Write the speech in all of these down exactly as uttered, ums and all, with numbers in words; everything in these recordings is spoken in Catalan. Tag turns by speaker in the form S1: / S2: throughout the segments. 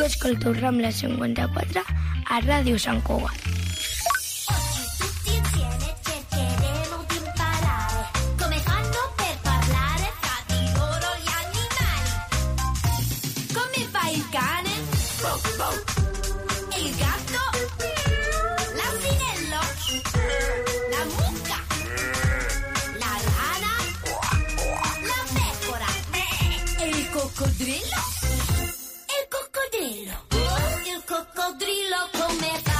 S1: escolto Rambla cinquanta-quatre a Ràdio Sant Cugat.
S2: Cocodrilo? El cocodrilo. El cocodrilo come va.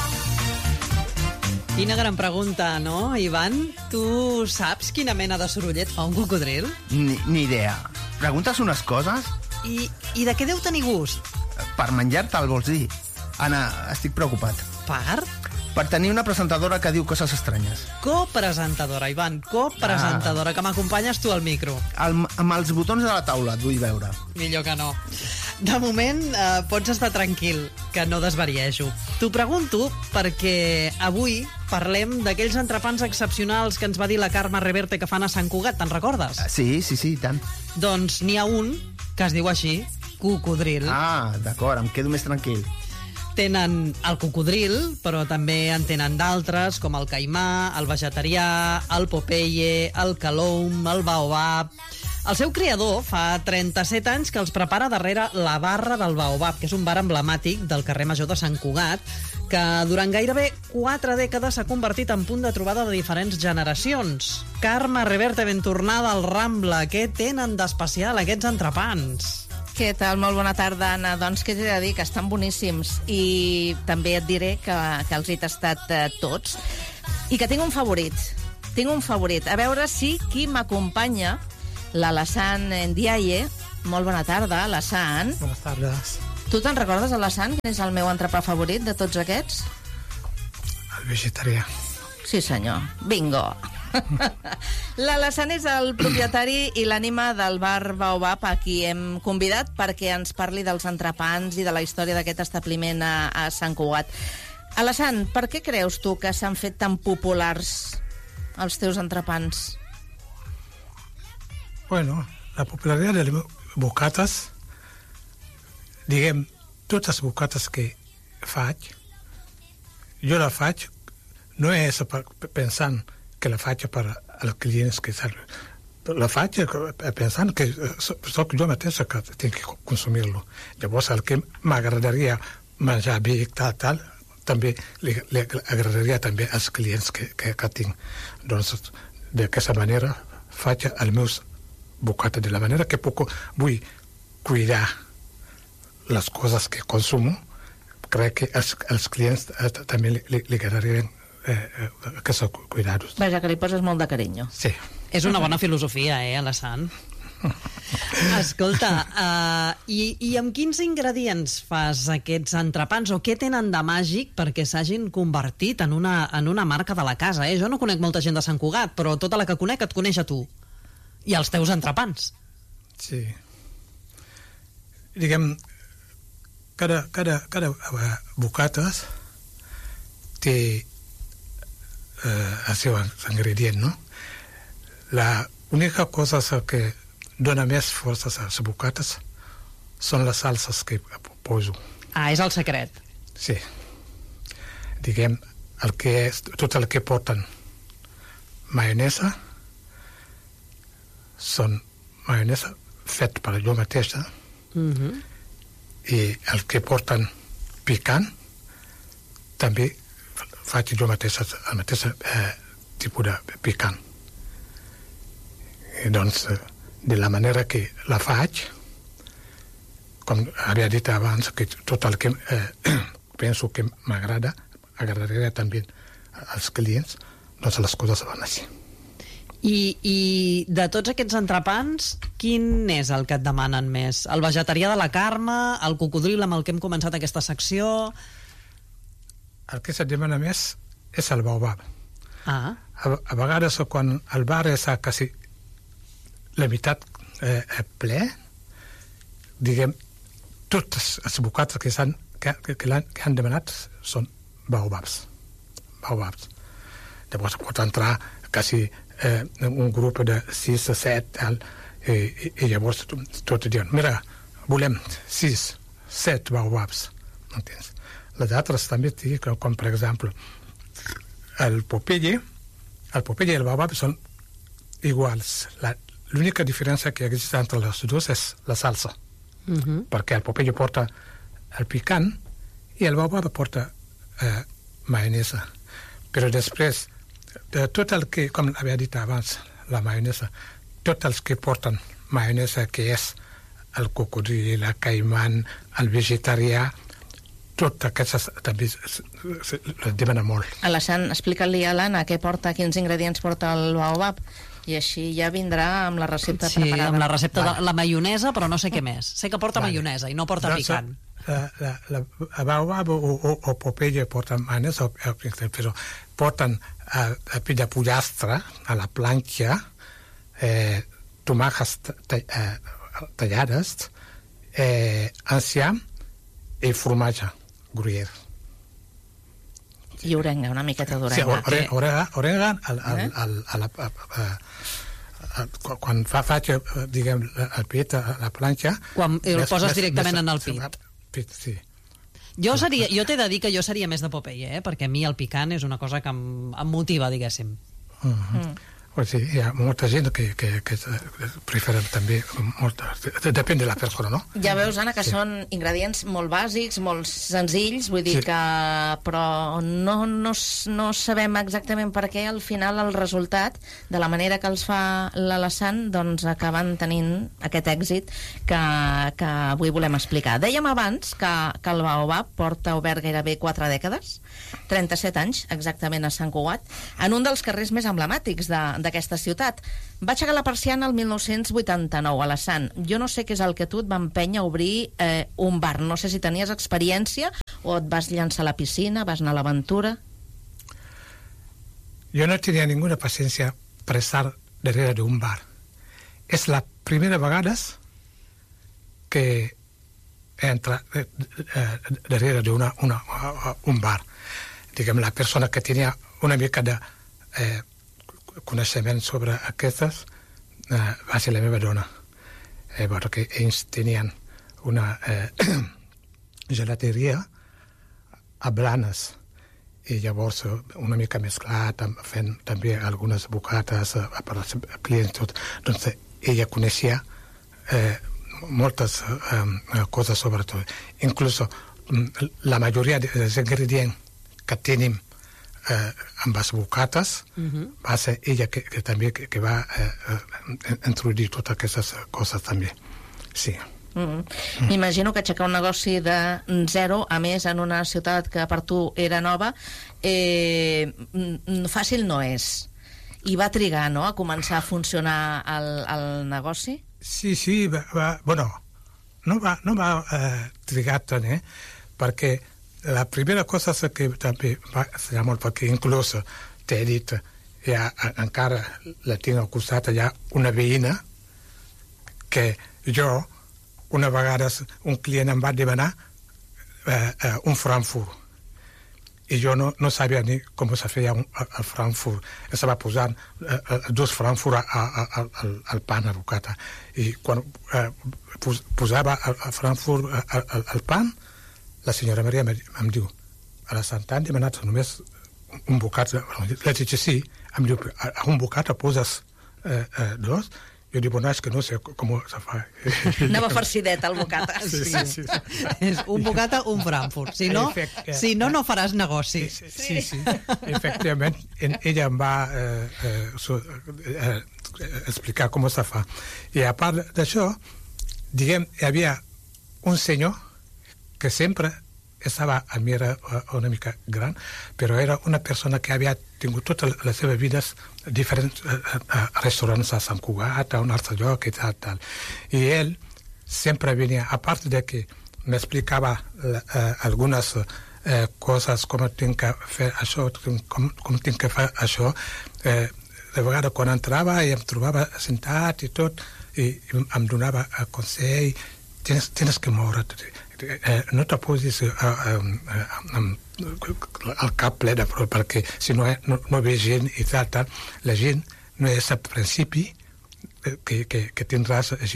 S3: Quina gran pregunta, no, Ivan? Tu saps quina mena de sorollet fa un cocodril?
S4: Ni, ni idea. Preguntes unes coses?
S3: I, I de què deu tenir gust?
S4: Per menjar-te'l, vols dir? Anna, estic preocupat.
S3: Per?
S4: Per tenir una presentadora que diu coses estranyes.
S3: Copresentadora, Ivan, copresentadora, ah. que m'acompanyes tu al micro.
S4: El, amb els botons de la taula, et vull veure.
S3: Millor que no. De moment, eh, pots estar tranquil, que no desvariejo. T'ho pregunto perquè avui parlem d'aquells entrepans excepcionals que ens va dir la Carme Reverte que fan a Sant Cugat, te'n recordes?
S4: Sí, sí, sí, tant.
S3: Doncs n'hi ha un que es diu així, cocodril.
S4: Ah, d'acord, em quedo més tranquil.
S3: Tenen el cocodril, però també en tenen d'altres, com el caimà, el vegetarià, el Popeye, el caloum, el baobab... El seu creador fa trenta-set anys que els prepara darrere la barra del baobab, que és un bar emblemàtic del carrer Major de Sant Cugat, que durant gairebé quatre dècades s'ha convertit en punt de trobada de diferents generacions. Carme Reverte, ben tornada al Rambla. Què tenen d'especial aquests entrepans?
S5: Què tal? Molt bona tarda, Anna. Doncs què t'he de dir? Que estan boníssims. I també et diré que, que els he tastat eh, tots. I que tinc un favorit. Tinc un favorit. A veure si qui m'acompanya, l'Alassane Ndiaye. Molt bona tarda, Alassane.
S6: Buenas tardes.
S5: Tu te'n recordes, Alassane, quin és el meu entrepà favorit de tots aquests?
S6: El vegetarià.
S5: Sí, senyor. Bingo. L'Alassane és el propietari i l'ànima del bar Baobab, a qui hem convidat perquè ens parli dels entrepans i de la història d'aquest establiment a, a Sant Cugat. Alassane, per què creus tu que s'han fet tan populars els teus entrepans?
S6: Bueno, la popularitat de les bocates, diguem, totes les bocates que faig, jo la faig, no és pensant que la faig per als clients que serven. La faig pensant que soc jo mateix que tinc que consumir-lo. Llavors, el que m'agradaria menjar bé i tal, tal, també li, li agradaria també als clients que, que, que tinc. Doncs, d'aquesta manera, faig els meus bocates de la manera que puc, vull cuidar les coses que consumo. Crec que els, els clients eh, també li, li, li agradarien eh, eh, aquests cuidados.
S5: Vaja, que li poses molt de carinyo.
S6: Sí.
S3: És una bona filosofia, eh, Alassane? Escolta, uh, i, i amb quins ingredients fas aquests entrepans, o què tenen de màgic perquè s'hagin convertit en una, en una marca de la casa? Eh? Jo no conec molta gent de Sant Cugat, però tota la que conec et coneix a tu. I els teus entrepans.
S6: Sí. Diguem, cada, cada, cada bocates té eh, el seu ingredient, no? La única cosa que dona més forces a les bocates són les salses que poso.
S3: Ah, és el secret.
S6: Sí. Diguem, el que és, tot el que porten maionesa són maionesa fet per jo mateixa,
S3: uh-huh.
S6: i el que porten picant també faig jo mateixa el mateix eh, tipus de picant. I doncs, eh, de la manera que la faig, com havia dit abans, que tot el que eh, penso que m'agrada, agradaria també als clients, doncs les coses van així.
S3: I, I de tots aquests entrepans, quin és el que et demanen més? El vegetarià de la Carme, el cocodril amb el que hem començat aquesta secció?
S6: El que se't demana més és el baobab.
S3: Ah.
S6: A, a vegades, quan el bar és a quasi la meitat eh, ple, diguem, totes les bocates que, han, que, que, que, han, que han demanat són baobabs. Baobabs. Llavors pot entrar quasi eh, un grup de sis o set, tal, i, i, i llavors tot diuen, mira, volem sis, set baobabs. entens? Les altres també, com per exemple, el Popeye, el Popeye i el Baobab són iguals. La, l'única diferència que existe entre els dos és la salsa. Uh-huh. Perquè el Popeye porta el picant i el Baobab porta eh, maionesa. Però després, de tot el que, com havia dit abans, la maionesa, tots els que porten maionesa, que és el cocodril, el caiman, el vegetarià, totes aquestes també les demanen molt.
S5: Alessandre, explica-li a l'Anna què porta, quins ingredients porta el baobab, i així ja vindrà amb la recepta
S3: sí,
S5: preparada.
S3: Sí, amb la recepta de la maionesa, però no sé què més. Sé que porta vale. maionesa i no porta doncs, picant.
S6: La, la, la, la baobab o, o, o Popeye porten maionesa, però porten a, a pell de pollastre a la planxa, eh, tomàquets tallades, eh, enciam i formatge gruyère.
S5: I orenga, una miqueta d'orenga.
S6: Sí, orenga, orenga al, al,
S5: eh?
S6: al, al, al, al, al, quan fa, faig, diguem, el pit a la planxa...
S3: Quan el més, poses més, directament més, en el pit.
S6: pit sí.
S3: Jo, seria, jo t'he de dir que jo seria més de Popeye, eh? Perquè a mi el picant és una cosa que em, em motiva, diguéssim.
S6: Uh-huh. Mm. Pues sí, hi ha molta gent que, que, que preferen també molta, depèn de la persona, no?
S5: Ja veus, Anna, que sí. són ingredients molt bàsics, molt senzills, vull dir sí. que... però no, no, no sabem exactament per què al final el resultat, de la manera que els fa l'Alessandre, doncs acaben tenint aquest èxit que, que avui volem explicar. Dèiem abans que, que el baobab porta obert gairebé quatre dècades, trenta-set anys exactament a Sant Cugat, en un dels carrers més emblemàtics de, d'aquesta ciutat. Va aixecar la persiana el mil nou-cents vuitanta-nou, Alessandre. Jo no sé què és el que tu et va empènyer a obrir eh, un bar. No sé si tenies experiència o et vas llançar a la piscina, vas anar a l'aventura.
S6: Jo no tenia ninguna paciència per estar darrere d'un bar. És la primera vegada que entra eh, eh, darrere d'un un bar. Diguem, la persona que tenia una mica de eh, coneixement sobre aquestes eh, va ser la meva dona, eh, perquè ells tenien una eh, gelateria a Blanes i llavors una mica mesclat, fent també algunes bocates eh, per als clients, tot. Doncs ella coneixia eh, moltes eh, coses sobre tot. Inclús la majoria dels ingredients que tenim eh, amb les bocates, uh-huh. va ser ella que, que també que, que va eh, eh, introduir totes aquestes coses també. Sí.
S5: Mm. Mm. M'imagino que aixecar un negoci de zero, a més en una ciutat que per tu era nova, eh, fàcil no és. I va trigar, no?, a començar a funcionar el, el negoci?
S6: Sí, sí, va, va, bueno, no va, no va eh, trigar tant, eh, perquè la primera cosa que també va ser molt, perquè inclús t'he dit, ja encara la tinc al costat, hi ha una veïna que jo, una vegada un client em va demanar eh, eh, un Frankfurt i jo no, no sabia ni com se feia un, el Frankfurt. Estava posant eh, dos Frankfurt al, al pan, a bocata, i quan eh, pos, posava el, el Frankfurt al, al, al pan, la senyora Maria em diu, a la Santa han demanat només un bocat. La dic, sí, em diu, a un bocat poses eh, eh, dos? Jo dic, bueno, és que no sé com se fa.
S5: Anava farcidet el bocata.
S6: Sí, sí, sí, sí.
S3: És un bocata, un Frankfurt. Si no, Efecte, si no, no faràs negoci.
S6: Sí, sí, sí. Efectivament, ella em va eh, eh, so, eh, explicar com se fa. I a part d'això, diguem, hi havia un senyor que sempre estava a mi, era una mica gran, però era una persona que havia tingut tota la seva vida diferents eh, restaurants a Sant Cugat, a un altre lloc i tal, tal. I ell sempre venia, a part de que m'explicava eh, algunes eh, coses, com tinc que fer això, com, com tinc que fer això, eh, de vegades quan entrava i em trobava sentat i tot, i, i em donava el consell, tens, tens que moure't, Eh, no te posis eh, eh, eh, el cap ple de prou, perquè si no, no, no ve gent i tal, tal, la gent no és al principi que, que, que tindràs gent.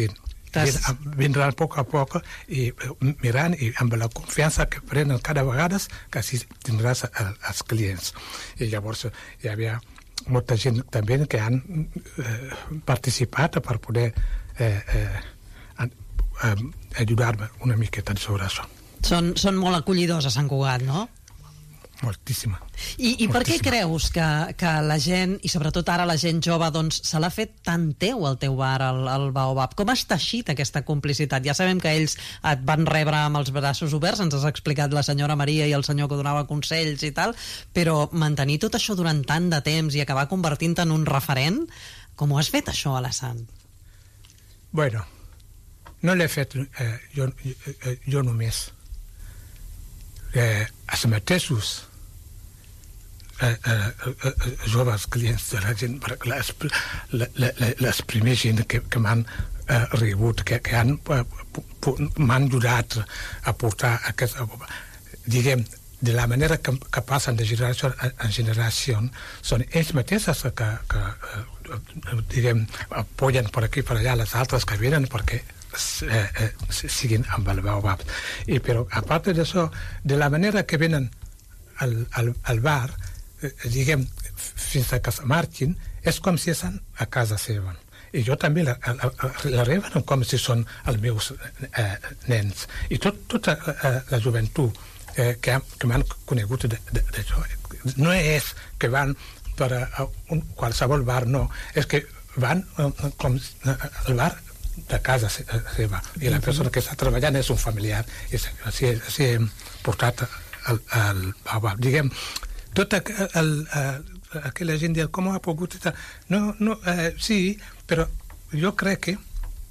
S6: vindran a poc a poc i mirant i amb la confiança que prenen cada vegada que així tindràs els clients. I llavors hi havia molta gent també que han eh, participat per poder eh, eh, ajudar-me una miqueta sobre això.
S3: Són, són molt acollidors a Sant Cugat, no?
S6: Moltíssima.
S3: I, i per què creus que, que la gent, i sobretot ara la gent jove, doncs, se l'ha fet tan teu el teu bar, el, el Baobab? Com ha teixit aquesta complicitat? Ja sabem que ells et van rebre amb els braços oberts, ens has explicat la senyora Maria i el senyor que donava consells i tal, però mantenir tot això durant tant de temps i acabar convertint-te en un referent, com ho has fet això, Alassane?
S6: Bueno, no l'he fet eh, jo, eh, jo només. Eh, els mateixos Eh, eh, eh, joves clients de la gent, les, les, les primers gent que, que m'han eh, rebut, que, que han eh, m'han ajudat a portar aquesta, diguem, de la manera que, que passen de generació en generació, són ells mateixos que, que eh, diguem, apoyen per aquí per allà les altres que venen perquè eh, eh, siguin amb el Baobab. I però a part d'això, de la manera que venen al, al, al bar, diguem, fins a que marxin, és com si estan a casa seva. I jo també la, la, la reben com si són els meus eh, nens. I tot, tota eh, la joventut eh, que, que m'han conegut d'això, no és que van per a un qualsevol bar, no. És que van eh, com al bar de casa seva. I la persona que està treballant és un familiar. I així, així hem portat el, el Baobab. Diguem, tota el, el, aquella gent diu com ha pogut estar. No, no, eh, sí, però jo crec que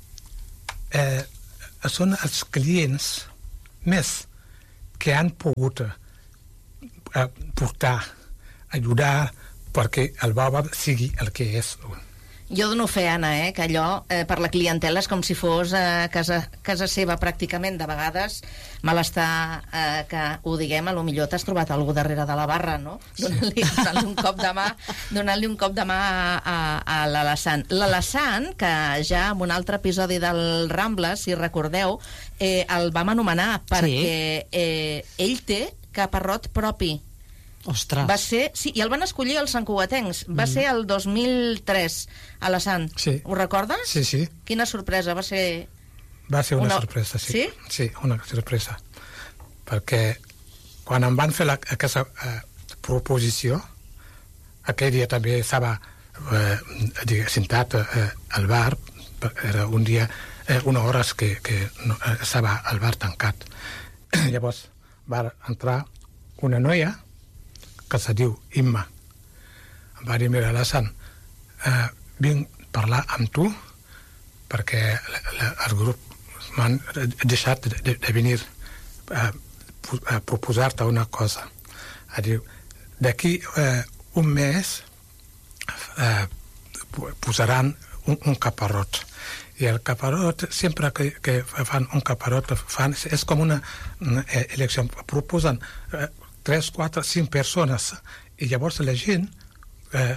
S6: eh, són els clients més que han pogut eh, portar, ajudar perquè el Baobab sigui el que és.
S5: Jo dono fe, Anna, eh, que allò eh, per la clientela és com si fos eh, casa, casa seva pràcticament. De vegades mal està eh, que ho diguem, a lo millor t'has trobat algú darrere de la barra, no? Sí. Donant-li donant un cop de mà, donant-li un cop de mà a, a, a l'Alassane. L'Alassane, que ja en un altre episodi del Rambla, si recordeu, eh, el vam anomenar perquè eh, ell té caparrot propi.
S3: Ostres.
S5: Va ser, sí, i el van escollir els santcugatencs. Va mm. ser el dos mil tres, Alassane.
S6: Sí.
S5: Ho recordes?
S6: Sí, sí.
S5: Quina sorpresa, va ser...
S6: Va ser una, una... sorpresa, sí.
S5: Sí?
S6: Sí, una sorpresa. Perquè quan em van fer la, aquesta eh, proposició, aquell dia també estava eh, diguem, sentat eh, al bar, era un dia, eh, una hora que, que no, eh, estava al bar tancat. Llavors va entrar una noia que se diu Imma. Em va dir, mira, Alassane, eh, vinc a parlar amb tu perquè la, la, el grup m'han deixat de, de, de venir a, a proposar-te una cosa. A dir, d'aquí eh, un mes eh, posaran un, un caparrot. I el caparrot, sempre que, que fan un caparrot, fan, és com una, una elecció. Proposen eh, tres, quatre, cinc persones i llavors la gent eh,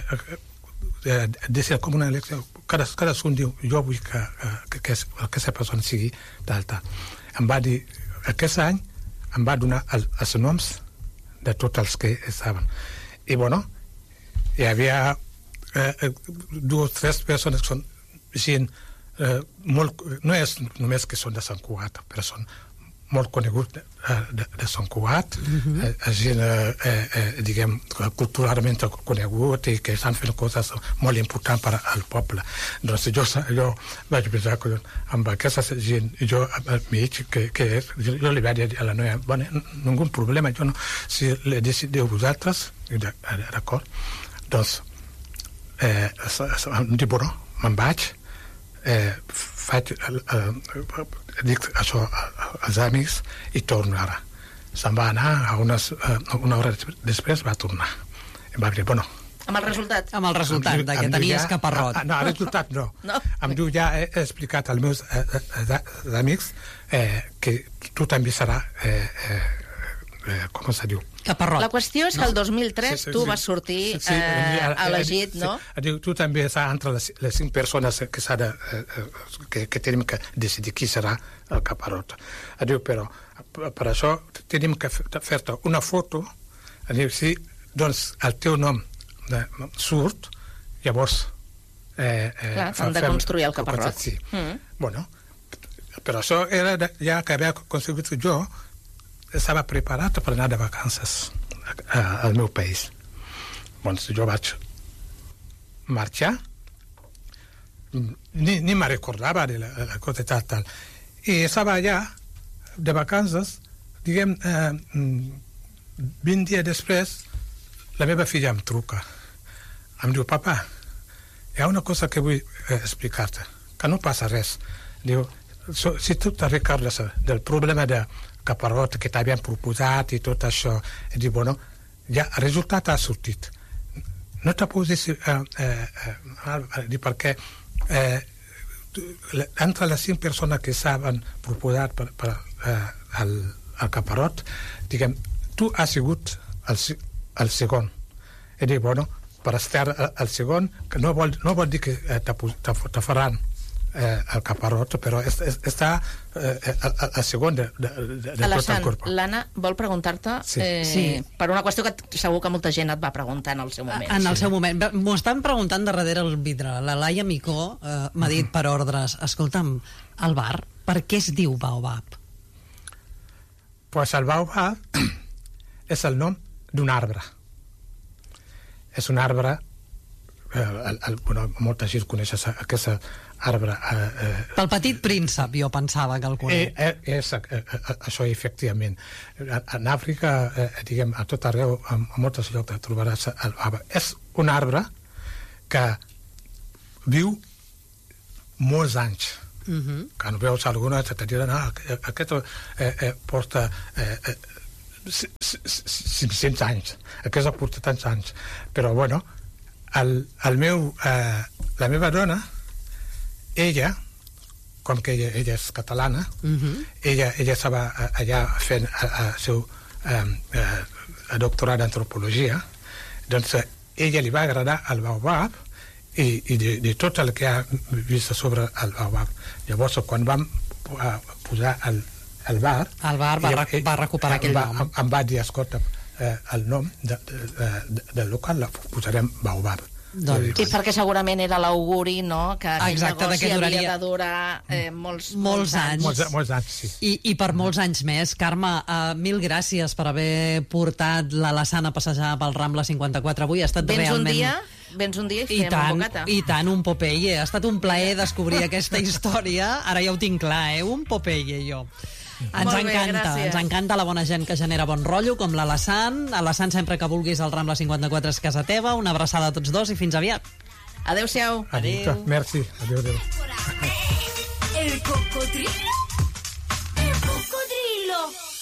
S6: eh, decide com una elecció. Cada, cadascun diu, jo vull que, que, que aquesta persona sigui d'alta. Em va dir, aquest any em va donar el, els noms de tots els que estaven. I bueno, hi havia eh, dues o tres persones que són gent eh, molt, no és només que són de Sant Cugat, però són molt conegut de, de, de Sant Cugat, mm-hmm. eh, gent, eh, eh, diguem, culturalment conegut i que estan fent coses molt importants per al poble. Doncs jo, jo vaig pensar que amb aquesta gent, jo al mig, que, que és, jo, jo li vaig dir a la noia, bueno, ningú problema, jo no, si le decideu vosaltres, d'acord, doncs, eh, em dic, bueno, me'n vaig, eh, faig, eh, dic això als amics i torno ara. Se'n va anar, a unes, uh, una hora després va tornar. Em va dir, bueno...
S5: Amb el resultat?
S3: Amb el resultat, em, de que tenies ja, caparrot.
S6: No, el resultat no.
S5: no.
S6: Em diu, ja he explicat als meus eh, eh, amics eh, que tu també serà eh, eh, eh, com se diu?
S3: Caparrot.
S5: La qüestió és que
S3: no?
S5: el dos mil tres
S6: Sí, sí,
S5: tu
S6: sí.
S5: vas sortir
S6: Sí, sí,
S5: eh,
S6: eh, eh,
S5: elegit,
S6: sí.
S5: no?
S6: Diu, tu també estàs entre les, les cinc persones que, s'ha de, eh, que, que tenim que decidir qui serà el caparot. Diu, però per això tenim que fer-te una foto, diu, si doncs, el teu nom de, surt, llavors... Eh, eh,
S5: Clar, hem de construir el caparrot.
S6: Sí.
S5: Mm.
S6: Bueno, però això era de, ja que havia aconseguit jo, estava preparat per anar de vacances a, a, al meu país. Doncs jo vaig marxar, ni, ni me recordava de la, la cosa tal, tal. I estava allà de vacances, diguem, eh, vint dies després, la meva filla em truca. Em diu, papa, hi ha una cosa que vull eh, explicar-te, que no passa res. Diu, so, si tu te recordes del problema de caparrot que t'havien proposat i tot això, i diu, bueno, ja el resultat ha sortit. No t'ha posat eh, eh, eh, perquè eh, entre les cinc persones que s'han proposat per, per eh, el, el caparrot, diguem, tu has sigut el, el segon. I diu, bueno, per estar al segon, que no vol, no vol dir que eh, te, te, te faran eh, el caparrot, però és, és, està eh, al segon de, de, de, de tot el corp.
S5: L'Anna vol preguntar-te
S6: Sí.
S5: eh,
S3: Sí.
S5: per una qüestió que segur que molta gent et va preguntar en el seu moment.
S3: En el seu moment. M'ho estan preguntant de darrere el vidre. La Laia Micó eh, m'ha dit per ordres, escolta'm, el bar, per què es diu Baobab?
S6: Pues el baobab és el nom d'un arbre. És un arbre, eh, el, el, bueno, molta gent coneix aquest arbre. Eh, eh,
S3: Pel Petit Príncep, jo pensava que el
S6: eh,
S3: conec.
S6: eh, és eh, eh, això, efectivament. En Àfrica, eh, diguem, a tot arreu, a, a moltes llocs trobaràs el baobab. És un arbre que viu molts anys.
S3: Uh -huh.
S6: Quan veus alguna te diran, ah, aquest eh, eh, porta eh, eh, cinc-cents anys, aquesta porta tants anys, però bueno, el, el meu, eh, la meva dona, ella, com que ella, ella és catalana,
S3: Uh -huh.
S6: ella, ella estava allà fent el seu eh, eh, doctorat d'antropologia, doncs eh, ella li va agradar el baobab i, i de, de tot el que ha vist sobre el baobab. Llavors, quan vam uh, posar el, el bar...
S3: El bar va,
S6: ella,
S3: rec va recuperar aquell
S6: va,
S3: nom.
S6: em, em va dir, escolta, eh, el nom de, de, de, del local el posarem baobab.
S3: Doncs-
S5: I perquè segurament era l'auguri, no?, que aquell
S3: Exacte,
S5: negoci
S3: que duraria-
S5: havia de durar eh, molts,
S3: Molts anys.
S6: Molts, molts anys, sí.
S3: I, I per molts anys més. Carme, uh, mil gràcies per haver portat la Lassana a passejar pel Rambla cinquanta-quatre avui. Ha estat
S5: Vens
S3: realment...
S5: un dia, vens un dia i
S3: I
S5: fem
S3: tant,
S5: un bocata.
S3: i tant, un Popeye. Ha estat un plaer descobrir aquesta història. Ara ja ho tinc clar, eh? Un Popeye, jo. Ens
S5: Molt bé,
S3: encanta,
S5: gràcies.
S3: ens encanta la bona gent que genera bon rotllo, com la Lassan. A Lassan, sempre que vulguis, el Rambla cinquanta-quatre és casa teva. Una abraçada a tots dos i fins aviat.
S5: Adéu-siau.
S6: Adéu. Merci. Adéu, adéu.
S2: El cocodrilo.